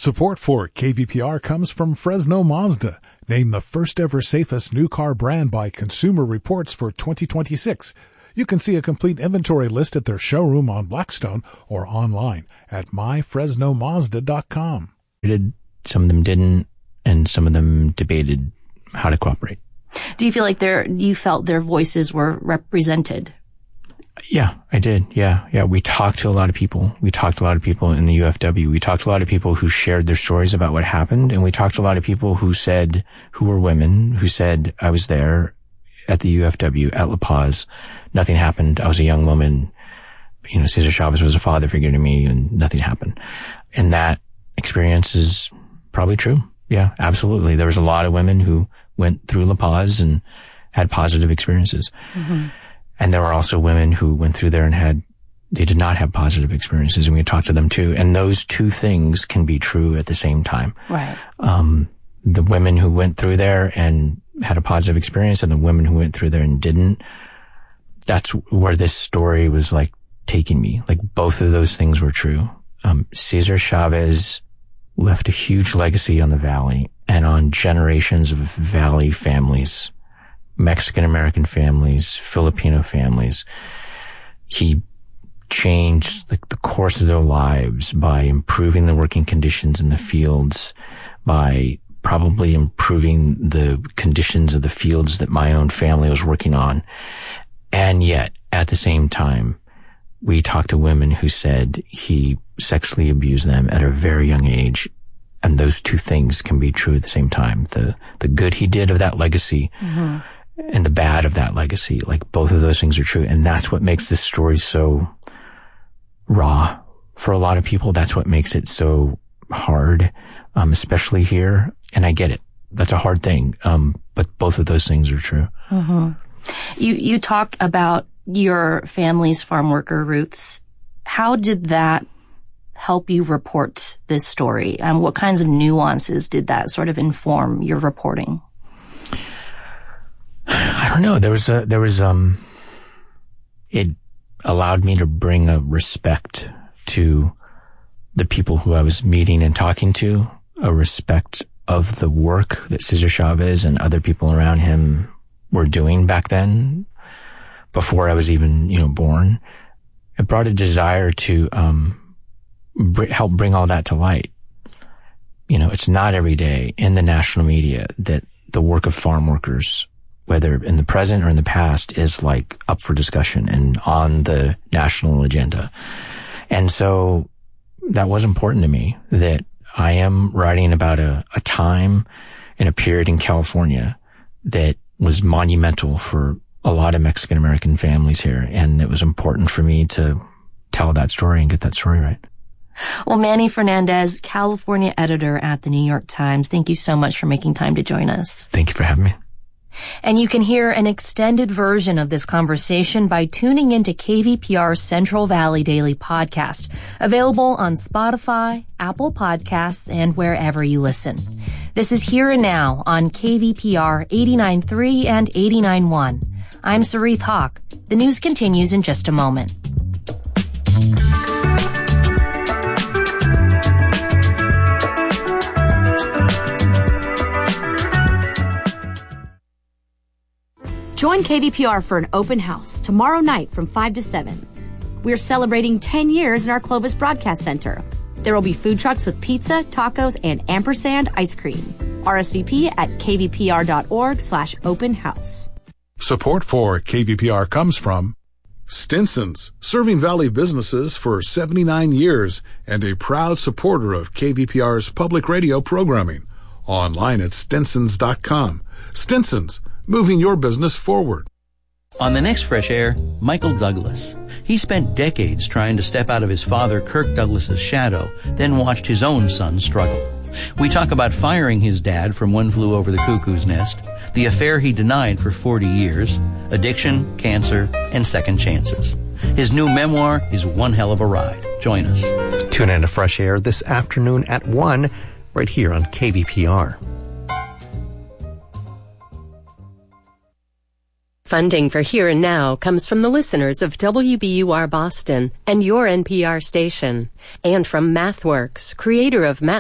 Support for KVPR comes from Fresno Mazda, named the first ever safest new car brand by Consumer Reports for 2026. You can see a complete inventory list at their showroom on Blackstone or online at myfresnomazda.com. Some of them didn't, and some of them debated how to cooperate. Do you feel like you felt their voices were represented? Yeah, I did. Yeah. We talked to a lot of people. We talked to a lot of people in the UFW. We talked to a lot of people who shared their stories about what happened. And we talked to a lot of people who were women, who said, I was there at the UFW at La Paz. Nothing happened. I was a young woman. Cesar Chavez was a father figure to me and nothing happened. And that experience is probably true. Yeah, absolutely. There was a lot of women who went through La Paz and had positive experiences. Mm-hmm. And there were also women who went through there and they did not have positive experiences, and we talked to them too. And those two things can be true at the same time. Right. The women who went through there and had a positive experience, and the women who went through there and didn't, that's where this story was like taking me. Like both of those things were true. Cesar Chavez left a huge legacy on the Valley and on generations of Valley families. Mexican-American families, Filipino families. He changed the course of their lives by improving the working conditions in the fields, by probably improving the conditions of the fields that my own family was working on. And yet, at the same time, we talked to women who said he sexually abused them at a very young age. And those two things can be true at the same time. The good he did of that legacy, mm-hmm. and the bad of that legacy, like both of those things are true. And that's what makes this story so raw for a lot of people. That's what makes it so hard, especially here. And I get it. That's a hard thing. But both of those things are true. Mm-hmm. You talk about your family's farm worker roots. How did that help you report this story? And what kinds of nuances did that sort of inform your reporting? I don't know. It allowed me to bring a respect to the people who I was meeting and talking to, a respect of the work that Cesar Chavez and other people around him were doing back then, before I was even, born. It brought a desire to, help bring all that to light. It's not every day in the national media that the work of farm workers, whether in the present or in the past, is like up for discussion and on the national agenda. And so that was important to me, that I am writing about a time and a period in California that was monumental for a lot of Mexican American families here. And it was important for me to tell that story and get that story right. Well, Manny Fernandez, California editor at the New York Times, thank you so much for making time to join us. Thank you for having me. And you can hear an extended version of this conversation by tuning into KVPR's Central Valley Daily podcast, available on Spotify, Apple Podcasts, and wherever you listen. This is Here and Now on KVPR 89.3 and 89.1. I'm Sarith Hawk. The news continues in just a moment. Join KVPR for an open house tomorrow night from 5 to 7. We are celebrating 10 years in our Clovis Broadcast Center. There will be food trucks with pizza, tacos, and ampersand ice cream. RSVP at kvpr.org/open house. Support for KVPR comes from Stinson's, serving Valley businesses for 79 years and a proud supporter of KVPR's public radio programming. Online at stinsons.com. Stinson's, moving your business forward. On the next Fresh Air, Michael Douglas. He spent decades trying to step out of his father Kirk Douglas's shadow, then watched his own son struggle. We talk about firing his dad from One Flew Over the Cuckoo's Nest, the affair he denied for 40 years, addiction, cancer, and second chances. His new memoir is one hell of a ride. Join us. Tune in to Fresh Air this afternoon at 1, right here on KVPR. Funding for Here and Now comes from the listeners of WBUR Boston and your NPR station, and from MathWorks, creator of